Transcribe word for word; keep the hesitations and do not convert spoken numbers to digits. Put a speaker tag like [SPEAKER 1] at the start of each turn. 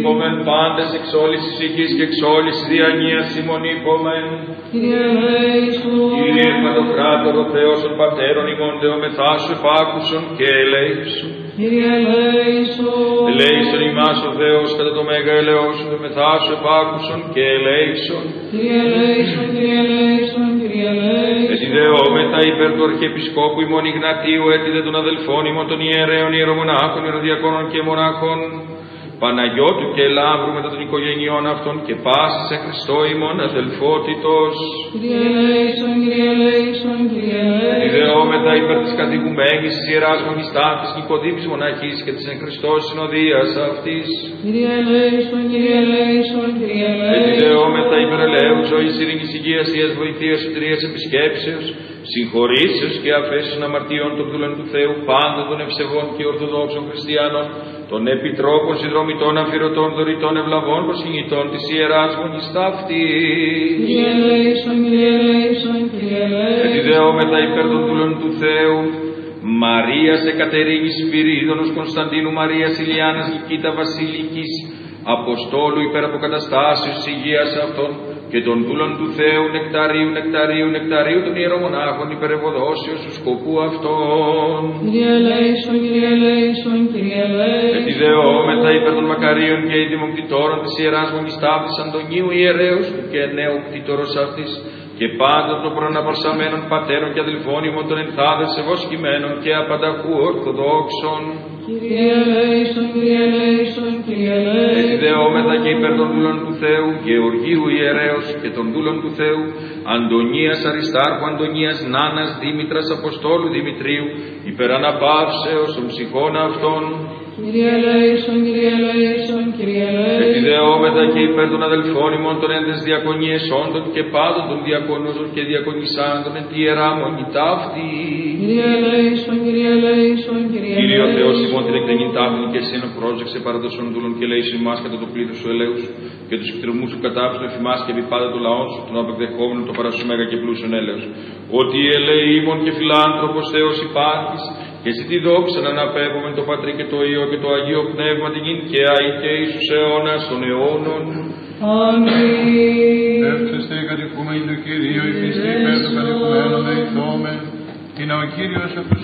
[SPEAKER 1] υπομεν πάντες εξ όλης της οικής και εξ όλης της διανοίας ημών υπομεν.
[SPEAKER 2] Κύριε ελέησον.
[SPEAKER 1] Κύριε Παντοκράτορο Θεός των Πατέρων ημών δεομεθά σου επάκουσον και ελέησον.
[SPEAKER 2] Κύριε ελέησον.
[SPEAKER 1] Ελέησον ημάς ο Θεός κατά το μέγα ελεός σου δεομεθά σου επάκουσον και ελέησον.
[SPEAKER 2] Κύριε ελέησον, Κύριε ελέησον, Κύριε ελέησον.
[SPEAKER 1] Ετιδεόμεθα υπέρ του Αρχιεπισκόπου ημών Ιγνατίου, έτιδε των αδελφών ημών των ιερέων, ιερομονάχων, ιεροδιακόνων και μονάχων, Παναγιώτου και Λαύρου μετά των οικογενειών αυτών και πάσης σε Χριστώ ημών αδελφότητος.
[SPEAKER 2] Κύριε ελέησον, Κύριε ελέησον, Κύριε ελέησον.
[SPEAKER 1] Ετιδεόμεθα υπέρ της καθηγουμένης της Ιεράς Μονιστάτης Νικοδήμης Μοναχής και της εν Χριστώ συνοδείας αυτής.
[SPEAKER 2] Κύριε ελέησον, Κύριε ελέησον, Κύριε ελέησον.
[SPEAKER 1] Ετιδεόμεθα υπέρ ελέου ζωής, ειρήνης, υγείας, ιας, βοηθείας, σωτηρίας, επισκέψεως, συγχωρήσεως και αφέσεως αμαρτιών των δούλων του Θεού, πάντα των ευσεβών και ορθοδόξων χριστιανών, των επιτρόπων, συνδρομητών, αφιερωτών, δωρητών, ευλαβών, προσκυνητών της Ιεράς Μονισταύτης.
[SPEAKER 2] Κύριε ελέησον, Κύριε ελέησον, Κύριε ελέησον.
[SPEAKER 1] Ετιδεόμεθα υπέρ των δούλων του Θεού, Μαρίας Εκατερίνης Σπυρίδωνος, Κωνσταντίνου Μαρίας Ηλιάνας Νικήτα Βασιλικής, Αποστόλου υπέρ αποκαταστάσεως της υγείας αυτών, και των δούλων του Θεού Νεκταρίου, Νεκταρίου, Νεκταρίου των ιερομονάχων υπερευωδόσεως του σκοπού αυτών.
[SPEAKER 2] Κύριε ελέησον, Κύριε ελέησον, Κύριε ελέησον.
[SPEAKER 1] Ετιδεόμεθα υπέρ των μακαρίων και ειδήμων κτητόρων της Ιεράς Μονισταύτης Αντωνίου ιερέως του και νέου κτήτορος αυτής, και πάντων των προαναπαρσαμένων πατέρων και αδελφών ημών των ενθάδες ευοσκημένων και απανταχού ορθοδόξων.
[SPEAKER 2] Κύριε ελέησον, Κύριε ελέησον, Κύριε ελέησον.
[SPEAKER 1] Ετιδεόμεθα και υπέρ των δούλων του Θεού, Γεωργίου ιερέως και των δούλων του Θεού, Αντωνίας Αριστάρχου, Αντωνίας Νάνας, Δήμητρας Αποστόλου Δημητρίου, υπέρ αναπαύσεως των ψυχών αυτών.
[SPEAKER 2] Κύριε ελέησον, Κύριε ελέησον, Κύριε ελέησον.
[SPEAKER 1] Ετιδεόμεθα και υπέρ των αδελφών ημών των έντες διακονίες όντων και πάντων των διακονούσων και διακονισάντων εν τη Ιερά Μονή ταύτη.
[SPEAKER 2] Κύριε ελέησον, Κύριε ελέησον, Κύριε ελέησον.
[SPEAKER 1] Κύριε ο Θεός ημών την εκτενήν ταύτη και εσύ εν πρόσεξε παραδοσών δούλων και λέησον ημάς κατά το πλήθος σου ελέους και τους κτηρμούς σου κατάψουν εφημάς και επί πάντα των λαών σου, τον απεκδεχόμενο το παρασού μέγα και πλούσιον έλεος. Ότι ελεήμων και φιλάνθρωπος Θεός υπάρχεις, και εσύ τη δόξα να αναπέμπουμε το Πατρί και το Υιό και το Αγίο Πνεύμα την γην και αη και Ιησούς αιώνας των αιώνων.
[SPEAKER 2] Αμήν.
[SPEAKER 3] Εύξεστε κατοικούμενοι του Κυρίου, η πιστή υπέρ των κατοικουμένων δεηθώμεν, την ο Κύριος από τους